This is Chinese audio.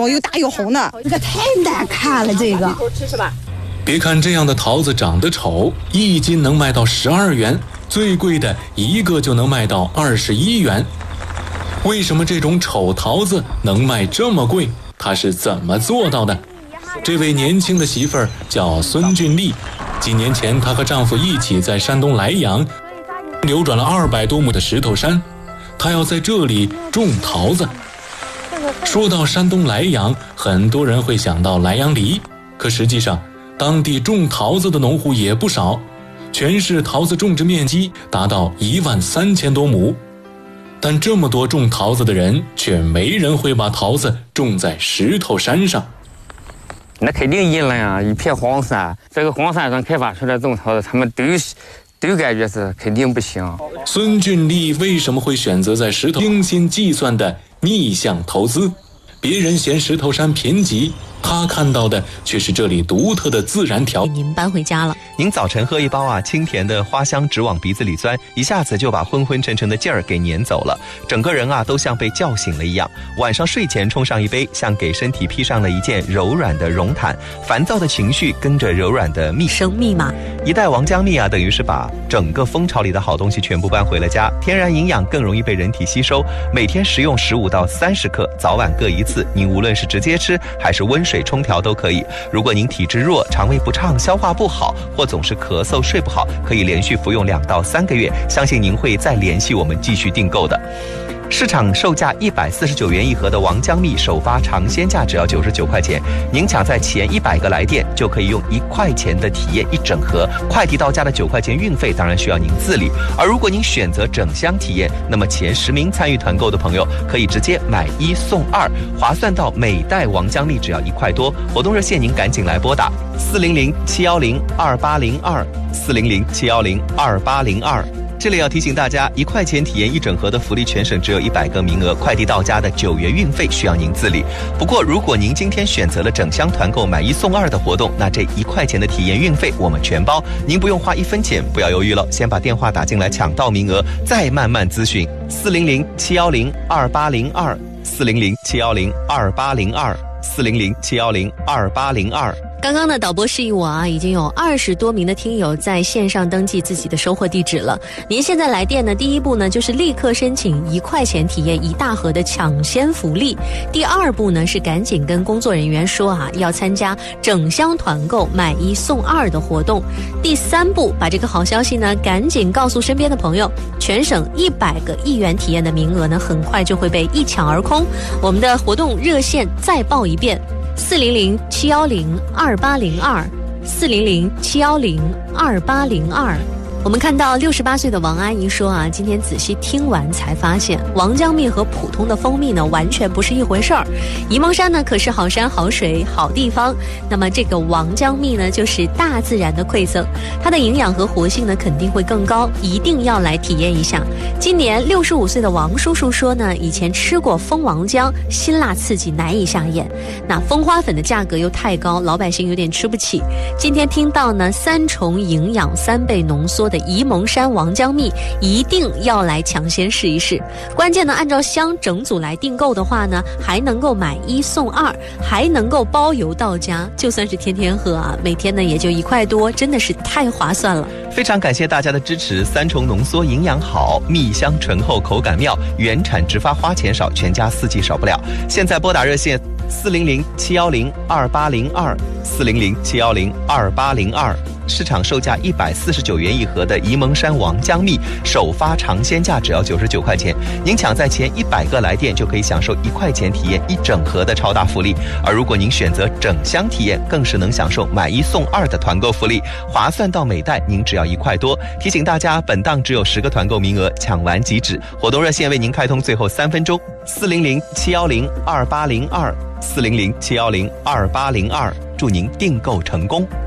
种又大又红的， 这个太难看了。这个别看这样的桃子长得丑，1斤能卖到12元，最贵的一个就能卖到21元。为什么这种丑桃子能卖这么贵？他是怎么做到的？这位年轻的媳妇儿叫孙俊丽，几年前她和丈夫一起在山东莱阳流转了200多亩的石头山，她要在这里种桃子。说到山东莱阳，很多人会想到莱阳梨，可实际上当地种桃子的农户也不少，全市桃子种植面积达到13000多亩。但这么多种桃子的人，却没人会把桃子种在石头山上。 那肯定阴冷啊，一片荒山，这个荒山上开发出来种桃子，他们都感觉是肯定不行。 孙俊丽为什么会选择在石头精心计算的逆向投资？别人嫌石头山贫瘠，他看到的却是这里独特的自然条件。 您搬回家了， 您早晨喝一包啊，清甜的花香直往鼻子里钻，一下子就把昏昏沉沉的劲儿给撵走了，整个人啊都像被叫醒了一样。晚上睡前冲上一杯，像给身体披上了一件柔软的绒毯，烦躁的情绪跟着柔软的生密码。 一袋王姜蜜啊，等于是把整个蜂巢里的好东西全部搬回了家，天然营养更容易被人体吸收，每天食用15到30克，早晚各一次。您无论是直接吃还是温水冲调都可以。如果您体质弱、肠胃不畅、消化不好，或总是咳嗽睡不好，可以连续服用2到3个月，相信您会再联系我们继续订购的。市场售价149元一盒的王姜蜜首发尝鲜价只要99块钱，您抢在前100个来电就可以用1块钱的体验1整盒，快递到家的9块钱运费当然需要您自理。而如果您选择整箱体验，那么前10名参与团购的朋友可以直接买1送2，划算到每袋王姜蜜只要1块多。活动热线您赶紧来拨打400-710-2802，400-710-2802。这里要提醒大家，1块钱体验1整盒的福利，全省只有100个名额，快递到家的9元运费需要您自理。不过如果您今天选择了整箱团购买1送2的活动，那这1块钱的体验运费我们全包，您不用花1分钱。不要犹豫了，先把电话打进来抢到名额，再慢慢咨询。400-710-2802，400-710-2802，400-710-2802。 刚刚呢，导播示意我啊，已经有20多名的听友在线上登记自己的收货地址了。您现在来电呢，第一步呢就是立刻申请1块钱体验1大盒的抢先福利。第2步呢是赶紧跟工作人员说啊，要参加整箱团购买1送2的活动。第3步，把这个好消息呢赶紧告诉身边的朋友。全省100个1元体验的名额呢，很快就会被一抢而空。我们的活动热线再报一遍：400-710-2802，400-710-2802。我们看到68岁的王阿姨说啊，今天仔细听完才发现，王姜蜜和普通的蜂蜜呢完全不是一回事儿。沂蒙山呢可是好山好水好地方，那么这个王姜蜜呢就是大自然的馈赠，它的营养和活性呢肯定会更高，一定要来体验一下。今年65岁的王叔叔说呢，以前吃过蜂王姜，辛辣刺激难以下咽，那蜂花粉的价格又太高，老百姓有点吃不起。今天听到呢3重营养3倍浓缩的沂蒙山王姜蜜，一定要来抢先试一试。关键呢，按照箱整组来订购的话呢，还能够买1送2，还能够包邮到家。就算是天天喝啊，每天呢也就1块多，真的是太划算了。 非常感谢大家的支持，3重浓缩，营养好，蜜香醇厚，口感妙，原产直发，花钱少，全家4季少不了。现在拨打热线400-710-2802，400-710-2802。市场售价149元一盒的沂蒙山王姜蜜首发尝鲜价只要99块钱，您抢在前100个来电就可以享受1块钱体验1整盒的超大福利。而如果您选择整箱体验，更是能享受买1送2的团购福利，划算到每袋您只要1块多。提醒大家，本档只有10个团购名额，抢完即止。活动热线为您开通最后3分钟，400-710-2802，400-710-2802。祝您订购成功。